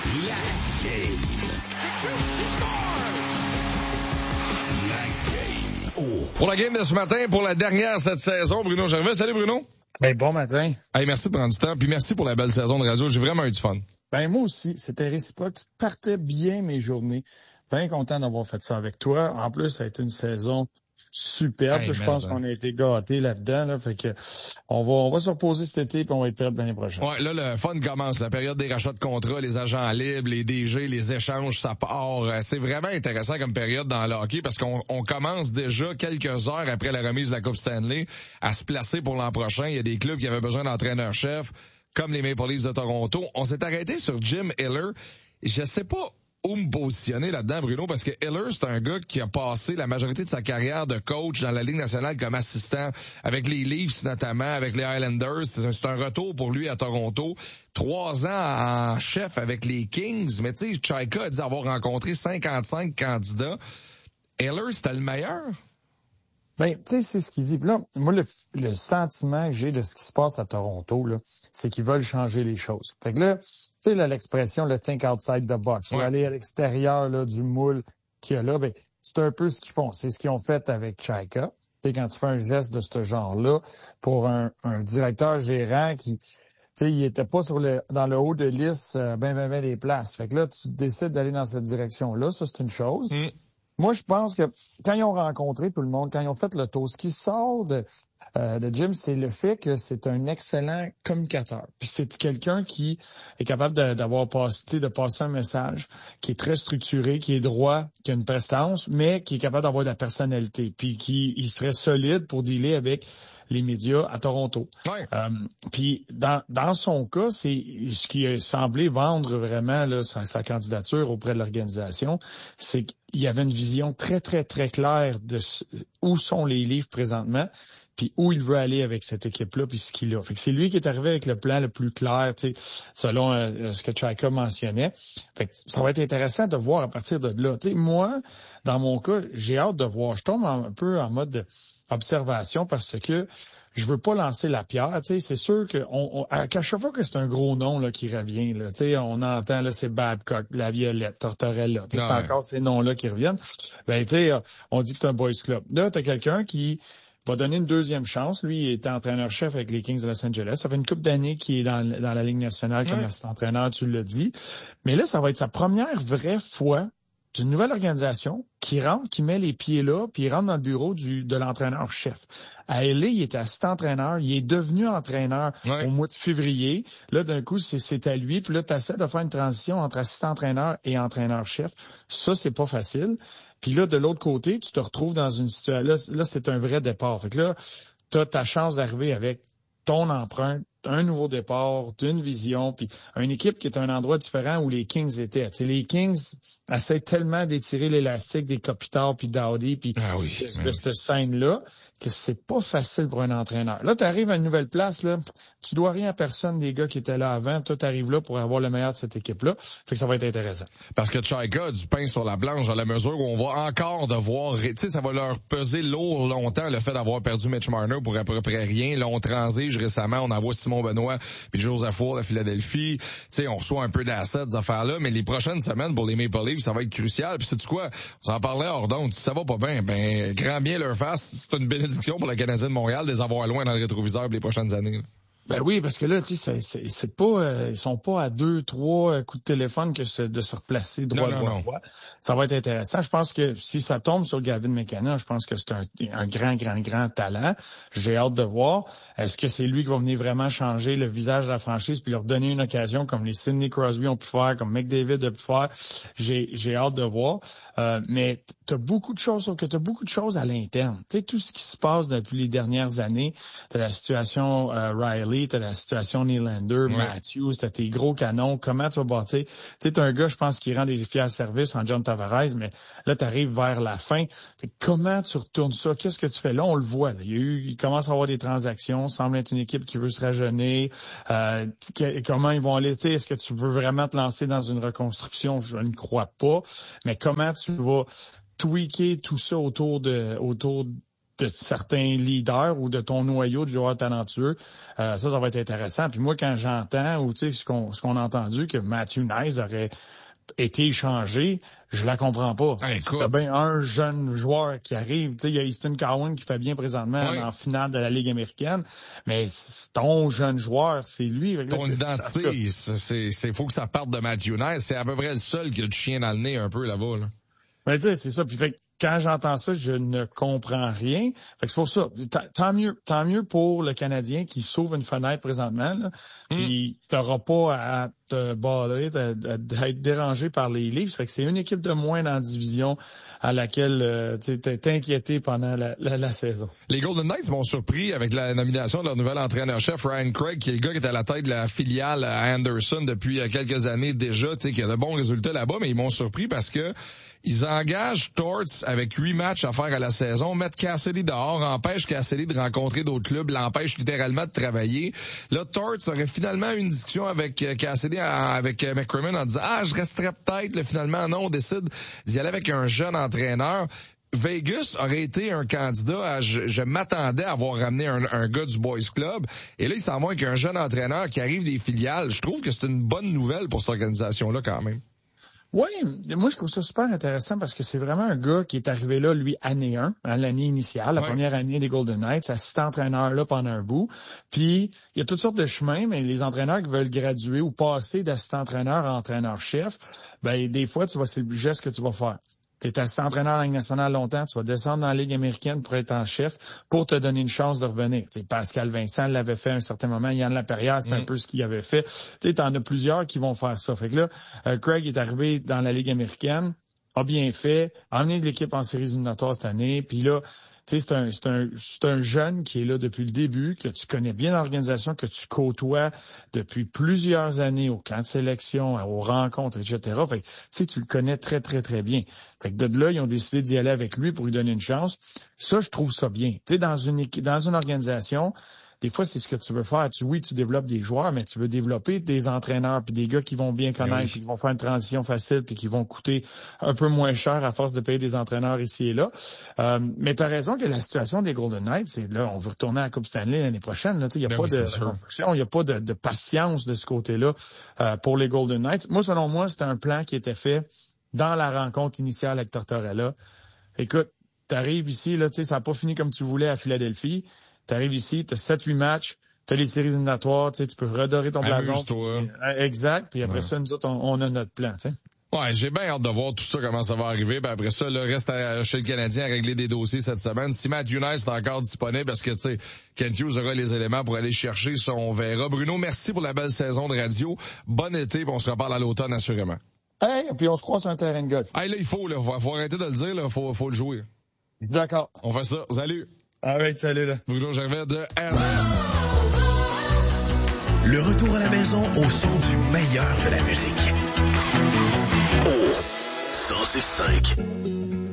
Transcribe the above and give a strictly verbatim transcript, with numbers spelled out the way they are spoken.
La game. La game. Oh. Pour la game de ce matin, pour la dernière cette saison, Bruno Gervais. Salut Bruno. Ben, bon matin. Hey, merci de prendre du temps, puis merci pour la belle saison de radio. J'ai vraiment eu du fun. Ben, moi aussi, c'était réciproque. Tu partais bien mes journées. Bien content d'avoir fait ça avec toi. En plus, ça a été une saison superbe. Hey, je pense ça. qu'on a été gâtés là-dedans. Là, fait que on va on va se reposer cet été puis on va être prêt l'année prochaine. Ouais, là, le fun commence. La période des rachats de contrats, les agents libres, les D G, les échanges, ça part. C'est vraiment intéressant comme période dans le hockey parce qu'on on commence déjà quelques heures après la remise de la Coupe Stanley à se placer pour l'an prochain. Il y a des clubs qui avaient besoin d'entraîneurs-chefs, comme les Maple Leafs de Toronto. On s'est arrêté sur Jim Hiller. Je sais pas où me positionner là-dedans, Bruno, parce que Hiller, c'est un gars qui a passé la majorité de sa carrière de coach dans la Ligue nationale comme assistant, avec les Leafs notamment, avec les Islanders. C'est un, c'est un retour pour lui à Toronto. Trois ans en chef avec les Kings, mais tu sais, Chaika a dit avoir rencontré cinquante-cinq candidats. Hiller, c'était le meilleur? Ben, tu sais, c'est ce qu'il dit. Puis là, moi, le, le sentiment que j'ai de ce qui se passe à Toronto, là, c'est qu'ils veulent changer les choses. Fait que là, tu sais, là, l'expression, le think outside the box, Ouais. ou aller à l'extérieur là, du moule qu'il y a là, ben, c'est un peu ce qu'ils font. C'est ce qu'ils ont fait avec Chaika. Tu sais, quand tu fais un geste de ce genre-là pour un, un directeur gérant qui, tu sais, il était pas sur le dans le haut de liste euh, ben, ben, ben des places. Fait que là, tu décides d'aller dans cette direction-là. Ça, c'est une chose. Mm. Moi, je pense que quand ils ont rencontré tout le monde, quand ils ont fait le tour, ce qui sort de, euh, de Jim, c'est le fait que c'est un excellent communicateur. Puis c'est quelqu'un qui est capable de, d'avoir passé, de passer un message, qui est très structuré, qui est droit, qui a une prestance, mais qui est capable d'avoir de la personnalité. Puis qui il serait solide pour dealer avec les médias à Toronto. Ouais. Euh, puis dans, dans son cas, c'est ce qui a semblé vendre vraiment là, sa, sa candidature auprès de l'organisation, c'est qu'il y avait une vision très, très, très claire de ce, où sont les livres présentement, puis où il veut aller avec cette équipe-là, puis ce qu'il a. Fait que c'est lui qui est arrivé avec le plan le plus clair, tu sais, selon euh, ce que Chaika mentionnait. Fait que ça va être intéressant de voir à partir de là. Tu sais, moi, dans mon cas, j'ai hâte de voir. Je tombe en- un peu en mode de observation parce que je veux pas lancer la pierre. Tu sais, c'est sûr que on, on, à chaque fois que c'est un gros nom là qui revient, là, tu sais, on entend là c'est Babcock, La Violette, Tortorella. Tu sais, c'est Ouais. encore ces noms-là qui reviennent. Ben tu sais, on dit que c'est un boys club. Là, t'as quelqu'un qui va donner une deuxième chance. Lui, il était entraîneur-chef avec les Kings de Los Angeles. Ça fait une couple d'années qu'il est dans, dans la Ligue nationale comme Ouais. assistant-entraîneur, tu l'as dit. Mais là, ça va être sa première vraie fois d'une nouvelle organisation qui rentre, qui met les pieds là, puis il rentre dans le bureau du, de l'entraîneur-chef. À L A, il était assistant-entraîneur. Il est devenu entraîneur Ouais. au mois de février. Là, d'un coup, c'est, c'est à lui. Puis là, tu essaies de faire une transition entre assistant-entraîneur et entraîneur-chef. Ça, c'est pas facile. Puis là, de l'autre côté, tu te retrouves dans une situation... Là, là c'est un vrai départ. Fait que là, tu as ta chance d'arriver avec ton empreinte, un nouveau départ, une vision, puis une équipe qui est un endroit différent où les Kings étaient. Tu sais, les Kings essaient tellement d'étirer l'élastique des Kopitar puis Dowdy puis Ah oui. de, de cette scène-là que c'est pas facile pour un entraîneur. Là, tu arrives à une nouvelle place, là, tu dois rien à personne des gars qui étaient là avant. Toi, tu arrives là pour avoir le meilleur de cette équipe-là. Fait que ça va être intéressant. Parce que Chaika a du pain sur la planche dans la mesure où on va encore devoir, tu sais, ça va leur peser lourd longtemps le fait d'avoir perdu Mitch Marner pour à peu près rien. Là, on transige récemment, on envoie Simon Benoît puis Joseph Ford à Philadelphie. Tu sais, on reçoit un peu d'assets, des affaires-là, mais les prochaines semaines pour les Maple Leafs, ça va être crucial. Puis sais-tu quoi? On s'en parlait hors d'onde. Si ça va pas bien, ben, grand bien leur face. C'est une bénédiction pour le Canadien de Montréal de les avoir loin dans le rétroviseur pour les prochaines années. Là. Ben oui, parce que là, tu sais, c'est, c'est, c'est pas, euh, ils sont pas à deux, trois coups de téléphone que c'est de se replacer droit, Non, non, droit, non. droit. Ça va être intéressant. Je pense que si ça tombe sur Gavin McKenna, je pense que c'est un, un grand, grand, grand talent. J'ai hâte de voir. Est-ce que c'est lui qui va venir vraiment changer le visage de la franchise puis leur donner une occasion comme les Sidney Crosby ont pu faire, comme McDavid a pu faire? J'ai, j'ai hâte de voir. Euh, mais t'as beaucoup de choses, que t'as beaucoup de choses à l'interne. Tu sais, tout ce qui se passe depuis les dernières années, t'as la situation euh, Riley, t'as la situation Nylander, Oui. Matthews, t'as tes gros canons. Comment tu vas bâtir? Tu sais, t'as un gars, je pense, qui rend des fiers services en John Tavares, mais là, t'arrives vers la fin. Fait que comment tu retournes ça? Qu'est-ce que tu fais? Là, on le voit. Là. Il y a eu, il commence à avoir des transactions. Semble être une équipe qui veut se rajeunir. Euh, que- comment ils vont aller? Tu sais, est-ce que tu veux vraiment te lancer dans une reconstruction? Je ne crois pas. Mais comment tu vas tweaker tout ça autour de autour de certains leaders ou de ton noyau de joueurs talentueux, euh, ça, ça va être intéressant. Puis moi, quand j'entends, ou tu sais, ce qu'on ce qu'on a entendu, que Matthew Knies aurait été échangé, je la comprends pas. Hey, c'est bien un jeune joueur qui arrive. Tu sais, il y a Easton Cowan qui fait bien présentement oui. en finale de la Ligue américaine, mais ton jeune joueur, c'est lui. Ton identité, c'est c'est faut que ça parte de Matthew Knies. C'est à peu près le seul qui a du chien dans le nez un peu là-bas. Là. Ben, tu sais, c'est ça. Puis fait quand j'entends ça, je ne comprends rien. Fait que c'est pour ça. Tant mieux, tant mieux pour le Canadien qui sauve une fenêtre présentement. Là, mm. Puis t'auras pas à te baller, d'être dérangé par les Leafs. Fait que c'est une équipe de moins dans la division à laquelle euh, tu t'es inquiété pendant la, la, la saison. Les Golden Knights m'ont surpris avec la nomination de leur nouvel entraîneur-chef, Ryan Craig, qui est le gars qui est à la tête de la filiale à Anderson depuis quelques années déjà, tu sais, qui a de bons résultats là-bas, mais ils m'ont surpris parce que ils engagent Torts avec huit matchs à faire à la saison, mettent Cassidy dehors, empêchent Cassidy de rencontrer d'autres clubs, l'empêchent littéralement de travailler. Là, Torts aurait finalement eu une discussion avec Cassidy, avec McCrimmon en disant « Ah, je resterais peut-être. » Finalement, non, on décide d'y aller avec un jeune entraîneur. Vegas aurait été un candidat à, je, je m'attendais à avoir ramené un, un gars du Boys Club. Et là, il s'en va avec un jeune entraîneur qui arrive des filiales. Je trouve que c'est une bonne nouvelle pour cette organisation-là quand même. Oui, moi je trouve ça super intéressant parce que c'est vraiment un gars qui est arrivé là, lui, année un, hein, l'année initiale, la ouais. première année des Golden Knights, assistant entraîneur là pendant un bout. Puis, il y a toutes sortes de chemins, mais les entraîneurs qui veulent graduer ou passer d'assistant entraîneur à entraîneur-chef, ben des fois, tu vois, c'est le geste que tu vas faire. Tu es assistant entraîneur de la Ligue nationale longtemps, tu vas descendre dans la Ligue américaine pour être en chef, pour te donner une chance de revenir. T'sais, Pascal Vincent l'avait fait à un certain moment, Yann Laperrière, c'est mmh. un peu ce qu'il avait fait. Tu en as plusieurs qui vont faire ça. Fait que là, euh, Craig est arrivé dans la Ligue américaine, a bien fait, a emmené l'équipe en séries éliminatoires cette année, puis là, tu sais, c'est un, c'est un, c'est un jeune qui est là depuis le début, que tu connais bien l'organisation, que tu côtoies depuis plusieurs années au camp de sélection, aux rencontres, et cetera. Fait que, tu sais, tu le connais très, très, très bien. Fait que de là, ils ont décidé d'y aller avec lui pour lui donner une chance. Ça, je trouve ça bien. Tu sais, dans une équipe, dans une organisation, des fois, c'est ce que tu veux faire. Tu, oui, tu développes des joueurs, mais tu veux développer des entraîneurs puis des gars qui vont bien connaître, oui. puis qui vont faire une transition facile puis qui vont coûter un peu moins cher à force de payer des entraîneurs ici et là. Euh, mais tu as raison que la situation des Golden Knights, c'est là, on veut retourner à la Coupe Stanley l'année prochaine. Il n'y a ben pas oui, de reconstruction, il n'y a pas de, de patience de ce côté-là euh, pour les Golden Knights. Moi, selon moi, c'était un plan qui était fait dans la rencontre initiale avec Tortorella. Écoute, tu arrives ici, là, ça n'a pas fini comme tu voulais à Philadelphie. T'arrives ici, t'as sept huit matchs, t'as les séries éliminatoires, tu sais, tu peux redorer ton blason. Exact. Puis après ouais. ça, nous autres, on, on a notre plan, tu sais. Ouais, j'ai bien hâte de voir tout ça, comment ça va arriver. Puis après ça, le reste à, chez le Canadien à régler des dossiers cette semaine. Si Matthew Knies est encore disponible, parce que, tu sais, Kent Hughes aura les éléments pour aller chercher, ça, on verra. Bruno, merci pour la belle saison de radio. Bon été, puis on se reparle à l'automne, assurément. Hey, puis on se croise sur un terrain de golf. Hey, là, il faut, là, faut, faut arrêter de le dire, là, faut, faut le jouer. D'accord. On fait ça. Salut. Ah oui, salut, là. Bruno Gervais de Ernest. Le retour à la maison au son du meilleur de la musique. Oh, cent six cinq.